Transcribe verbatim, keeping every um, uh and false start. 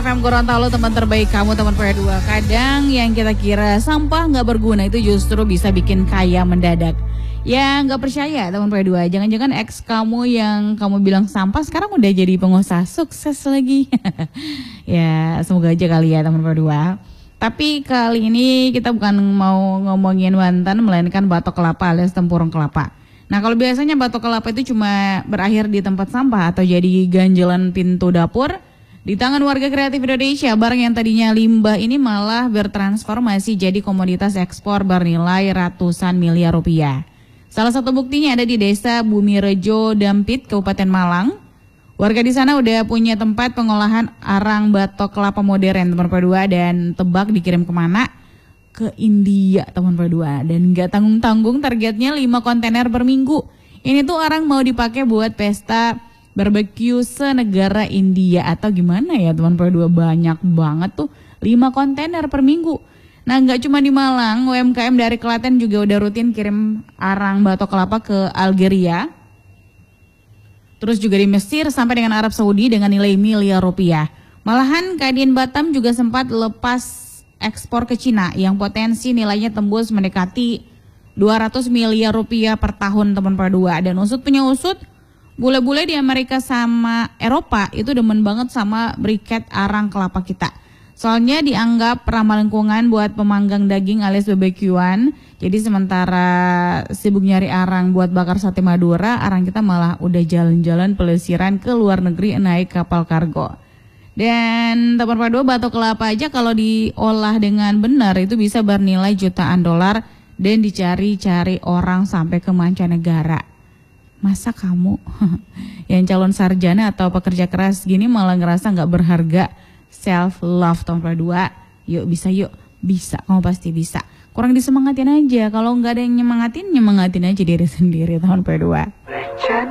M Gorontalo, teman terbaik kamu, teman P dua. Kadang yang kita kira sampah nggak berguna itu justru bisa bikin kaya mendadak. Ya nggak percaya teman P dua, jangan-jangan ex kamu yang kamu bilang sampah sekarang udah jadi pengusaha sukses lagi. Ya semoga aja kali ya teman P dua. Tapi kali ini kita bukan mau ngomongin Banten, melainkan batok kelapa alias tempurung kelapa. Nah kalau biasanya batok kelapa itu cuma berakhir di tempat sampah atau jadi ganjalan pintu dapur, di tangan warga kreatif Indonesia, barang yang tadinya limbah ini malah bertransformasi jadi komoditas ekspor bernilai ratusan miliar rupiah. Salah satu buktinya ada di desa Bumirejo, Dampit, Kabupaten Malang. Warga di sana udah punya tempat pengolahan arang batok kelapa modern, teman P dua, dan tebak dikirim kemana? Ke India, teman P dua. Dan nggak tanggung-tanggung, targetnya lima kontainer per minggu. Ini tuh arang mau dipakai buat pesta barbecue senegara India atau gimana ya teman P dua, banyak banget tuh lima kontainer per minggu. Nah nggak cuma di Malang, U M K M dari Klaten juga udah rutin kirim arang batok kelapa ke Algeria. Terus juga di Mesir sampai dengan Arab Saudi dengan nilai miliar rupiah. Malahan Kadin Batam juga sempat lepas ekspor ke Cina yang potensi nilainya tembus mendekati dua ratus miliar rupiah per tahun teman P dua. Dan usut punya usut, bule-bule di Amerika sama Eropa itu demen banget sama briket arang kelapa kita. Soalnya dianggap ramah lingkungan buat pemanggang daging alias barbekyuan. Jadi sementara sibuk nyari arang buat bakar sate Madura, arang kita malah udah jalan-jalan pelesiran ke luar negeri naik kapal kargo. Dan teman P dua, batok kelapa aja kalau diolah dengan benar itu bisa bernilai jutaan dolar dan dicari-cari orang sampai ke mancanegara. Masa kamu yang calon sarjana atau pekerja keras gini malah ngerasa gak berharga? Self love teman P dua. Yuk bisa yuk, bisa, kamu pasti bisa. Kurang disemangatin aja, kalau gak ada yang nyemangatin, nyemangatin aja diri sendiri teman P dua.